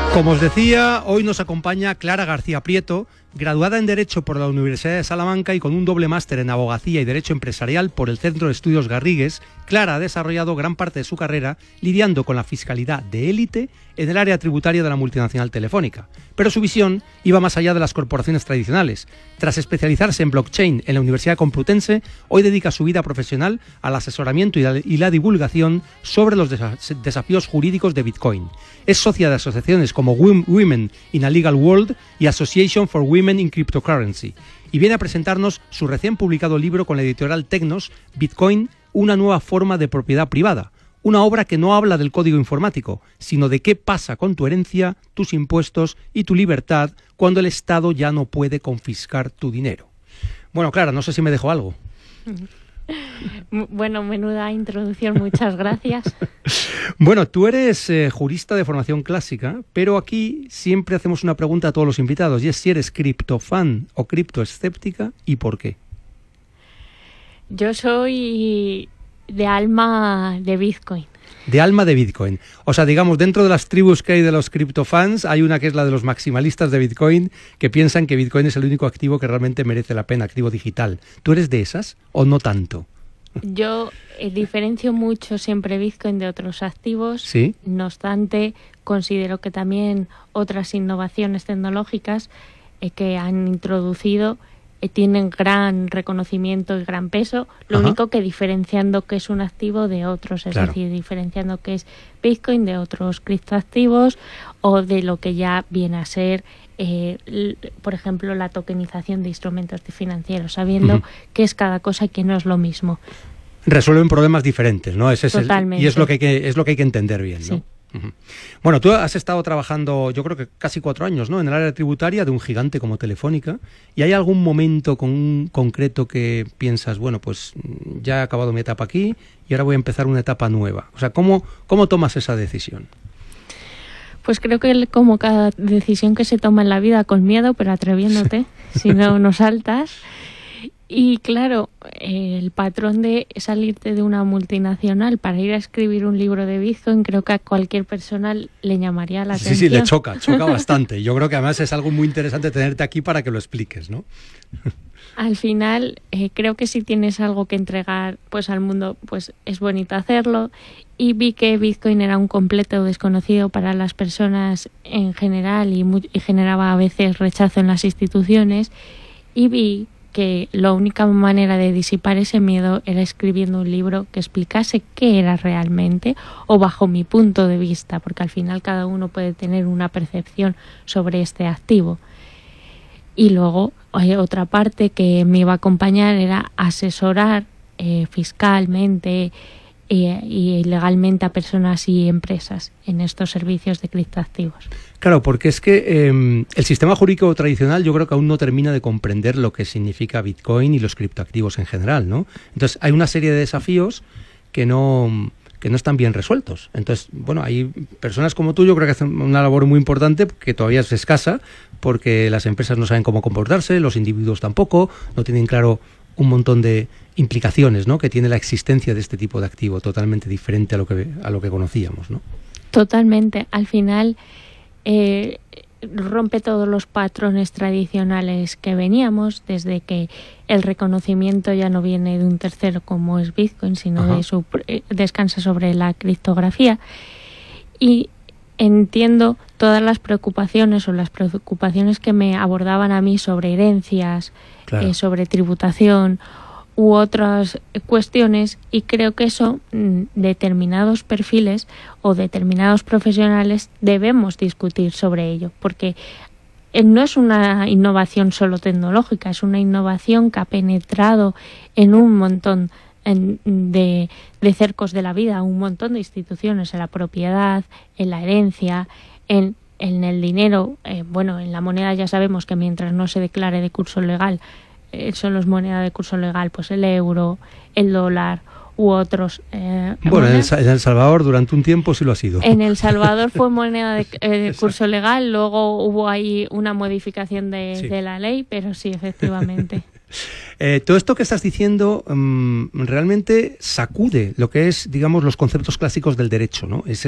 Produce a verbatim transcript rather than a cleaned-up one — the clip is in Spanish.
Como os decía, hoy nos acompaña Clara García Prieto, graduada en Derecho por la Universidad de Salamanca y con un doble máster en Abogacía y Derecho Empresarial por el Centro de Estudios Garrigues. Clara ha desarrollado gran parte de su carrera lidiando con la fiscalidad de élite en el área tributaria de la multinacional Telefónica. Pero su visión iba más allá de las corporaciones tradicionales. Tras especializarse en blockchain en la Universidad Complutense, hoy dedica su vida profesional al asesoramiento y la, y la divulgación sobre los desa- desafíos jurídicos de Bitcoin. Es socia de asociaciones como Women in a Legal World y Association for Women in Cryptocurrency, y viene a presentarnos su recién publicado libro con la editorial Tecnos, Bitcoin, una nueva forma de propiedad privada, una obra que no habla del código informático, sino de qué pasa con tu herencia, tus impuestos y tu libertad cuando el Estado ya no puede confiscar tu dinero. Bueno, Clara, no sé si me dejo algo. Bueno, menuda introducción, muchas gracias. Bueno, tú eres eh, jurista de formación clásica, pero aquí siempre hacemos una pregunta a todos los invitados, y es si eres criptofan o criptoescéptica y por qué. Yo soy de alma de Bitcoin. De alma de Bitcoin. O sea, digamos, dentro de las tribus que hay de los criptofans, hay una que es la de los maximalistas de Bitcoin, que piensan que Bitcoin es el único activo que realmente merece la pena, activo digital. ¿Tú eres de esas o no tanto? Yo eh, diferencio mucho siempre Bitcoin de otros activos. ¿Sí? No obstante, considero que también otras innovaciones tecnológicas eh, que han introducido eh, tienen gran reconocimiento y gran peso. Lo Ajá. único que diferenciando que es un activo de otros, es Claro. decir, diferenciando que es Bitcoin de otros criptoactivos o de lo que ya viene a ser, eh, l- por ejemplo, la tokenización de instrumentos financieros, sabiendo Ujú. qué es cada cosa y que no es lo mismo. Resuelven problemas diferentes, ¿no? Ese es el- Totalmente. y es lo que hay que, es lo que hay que entender bien, ¿no? Sí. Ujú. Bueno, tú has estado trabajando, yo creo que casi cuatro años, ¿no?, en el área tributaria de un gigante como Telefónica. ¿Y hay algún momento con un concreto que piensas, bueno, pues mm, ya he acabado mi etapa aquí y ahora voy a empezar una etapa nueva? O sea, ¿cómo, cómo tomas esa decisión? Pues creo que el- como cada decisión que se toma en la vida, con miedo, pero atreviéndote, si no, no saltas. Y claro, eh, el patrón de salirte de una multinacional para ir a escribir un libro de Bitcoin, creo que a cualquier persona le llamaría la Sí, atención. sí, le choca, choca bastante. Yo creo que además es algo muy interesante tenerte aquí para que lo expliques, ¿no? Al final, eh, creo que si tienes algo que entregar pues al mundo, pues es bonito hacerlo. Y vi que Bitcoin era un completo desconocido para las personas en general y, mu- y generaba a veces rechazo en las instituciones. Y vi que la única manera de disipar ese miedo era escribiendo un libro que explicase qué era realmente o bajo mi punto de vista, porque al final cada uno puede tener una percepción sobre este activo. Y luego hay otra parte que me iba a acompañar, era asesorar eh, fiscalmente eh, y legalmente a personas y empresas en estos servicios de criptoactivos. Claro, porque es que eh, el sistema jurídico tradicional yo creo que aún no termina de comprender lo que significa Bitcoin y los criptoactivos en general, ¿no? Entonces hay una serie de desafíos que no, que no están bien resueltos. Entonces, bueno, hay personas como tú, yo creo que hacen una labor muy importante que todavía es escasa, porque las empresas no saben cómo comportarse, los individuos tampoco, no tienen claro un montón de implicaciones, ¿no?, que tiene la existencia de este tipo de activo, totalmente diferente a lo que, a lo que conocíamos, ¿no? Totalmente. Al final eh, rompe todos los patrones tradicionales que veníamos, desde que el reconocimiento ya no viene de un tercero como es Bitcoin, sino Ajá. de su, eh, descansa sobre la criptografía. Y entiendo todas las preocupaciones o las preocupaciones que me abordaban a mí sobre herencias, Claro. eh, sobre tributación u otras cuestiones, y creo que eso mm, determinados perfiles o determinados profesionales debemos discutir sobre ello, porque eh, no es una innovación solo tecnológica, es una innovación que ha penetrado en un montón en- de, de cercos de la vida, un montón de instituciones, en la propiedad, en la herencia, en, en el dinero. Eh, bueno, en la moneda ya sabemos que mientras no se declare de curso legal, eh, son los monedas de curso legal, pues el euro, el dólar u otros. Eh, Bueno, en el, monedas. Sa- en El Salvador durante un tiempo sí lo ha sido. En El Salvador fue moneda de, eh, de curso legal, luego hubo ahí una modificación de, Sí. de la ley, pero sí, efectivamente. Eh, todo esto que estás diciendo mm, realmente sacude lo que es, digamos, los conceptos clásicos del derecho, ¿no? Es